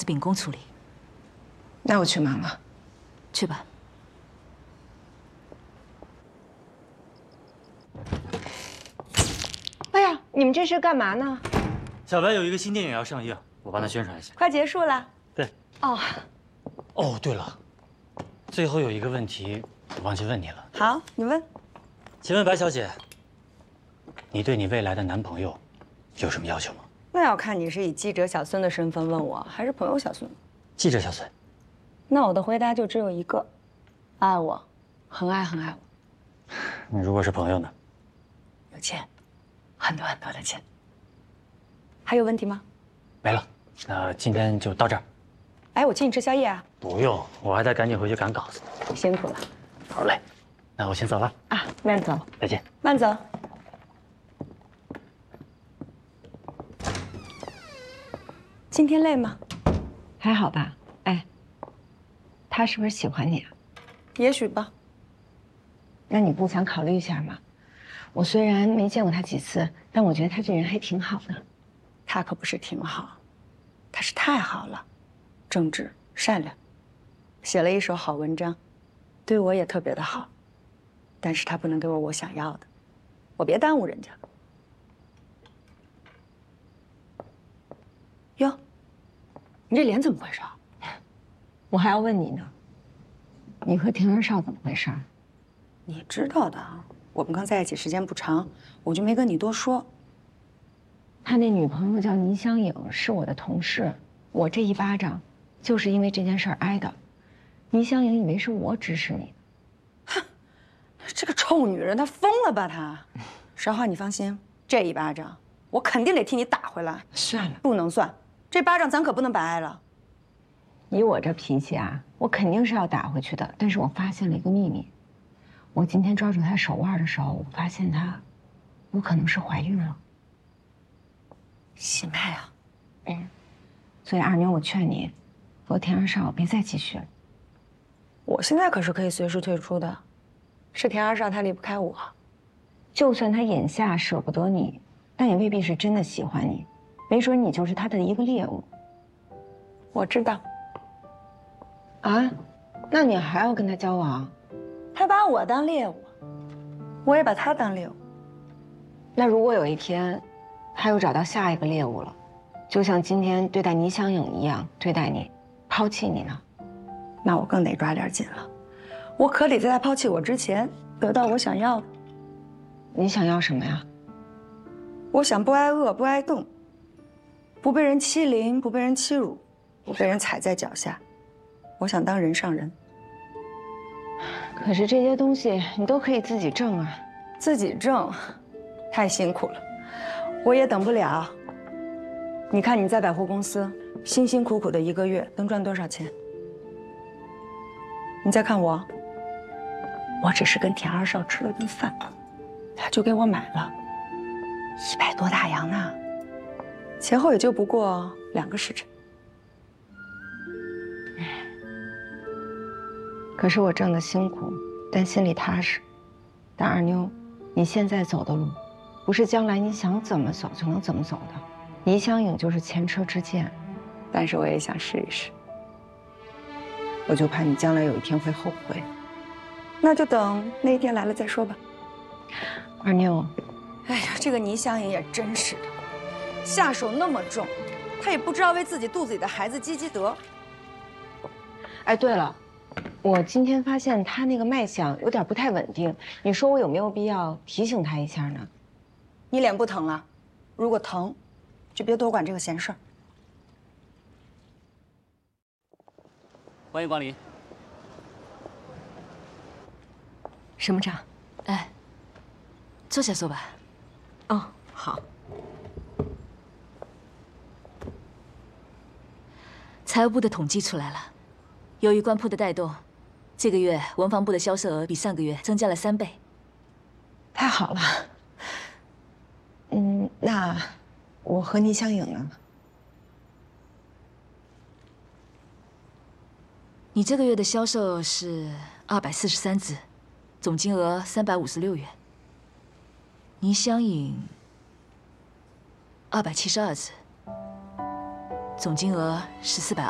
秉公处理。 那我去忙了。 去吧。 哎呀，你们这是干嘛呢？ 小白有一个新电影要上映，我帮他宣传一下。 快结束了。 对。 哦。 哦，对了，最后有一个问题我忘记问你了。 好，你问。 请问白小姐，你对你未来的男朋友有什么要求吗？ 那要看你是以记者小孙的身份问我，还是朋友小孙。 记者小孙。 那我的回答就只有一个：爱我，很爱很爱我。 那如果是朋友呢？ 有钱，很多很多的钱。还有问题吗？ 没了，那今天就到这儿。 哎，我请你吃宵夜啊。 不用，我还得赶紧回去赶稿子。 辛苦了。 好嘞，那我先走了啊，慢走。 再见。 慢走。今天累吗？ 还好吧。哎，他是不是喜欢你啊？ 也许吧。 那你不想考虑一下吗？我虽然没见过他几次，但我觉得他这人还挺好的。 他可不是挺好，他是太好了，正直善良，写了一手好文章，对我也特别的好。但是他不能给我想要的，我别耽误人家。哟，你这脸怎么回事？ 我还要问你呢，你和田二少怎么回事？ 你知道的，我们刚在一起时间不长，我就没跟你多说。 他那女朋友叫倪香颖，是我的同事。我这一巴掌，就是因为这件事儿挨的。倪香颖以为是我指使你。 哼，这个臭女人，她疯了吧她？韶华，你放心，这一巴掌我肯定得替你打回来。 算了， 不能算，这巴掌咱可不能白挨了。 以我这脾气啊，我肯定是要打回去的。但是我发现了一个秘密，我今天抓住她手腕的时候，我发现她有可能是怀孕了。 喜麦啊， 所以二妞，我劝你和田二少别再继续了。 我现在可是可以随时退出的，是田二少他离不开我。 就算他眼下舍不得你，但也未必是真的喜欢你，没准你就是他的一个猎物。 我知道。 啊，那你还要跟他交往？ 他把我当猎物，我也把他当猎物。 那如果有一天，他又找到下一个猎物了，就像今天对待倪香颖一样对待你，抛弃你呢？ 那我更得抓点紧了，我可得在他抛弃我之前得到我想要的。 你想要什么呀？ 我想不挨饿，不挨冻，不被人欺凌，不被人欺辱，不被人踩在脚下。我想当人上人。 可是这些东西你都可以自己挣啊。 自己挣，太辛苦了，我也等不了。你看你在百货公司辛辛苦苦的一个月能赚多少钱？你再看我，我只是跟田二少吃了顿饭，他就给我买了100多大洋呢，前后也就不过2个时辰。 可是我挣得辛苦，但心里踏实。但二妞，你现在走的路，不是将来你想怎么走就能怎么走的。倪香颖就是前车之鉴， 但是我也想试一试。我就怕你将来有一天会后悔，那就等那一天来了再说吧。 二妞， 哎呀，这个倪香颖也真是的，下手那么重，她也不知道为自己肚子里的孩子积积德。 哎，对了，我今天发现他那个脉象有点不太稳定，你说我有没有必要提醒他一下呢？ 你脸不疼了？如果疼，就别多管这个闲事儿。 欢迎光临。 什么账？哎，坐下说吧。 哦，好。 财务部的统计出来了，由于官铺的带动，这个月文房部的销售额比上个月增加了3倍。 太好了。那我和倪香颖呢？ 你这个月的销售是243只，总金额356元。倪香颖272只，总金额是420。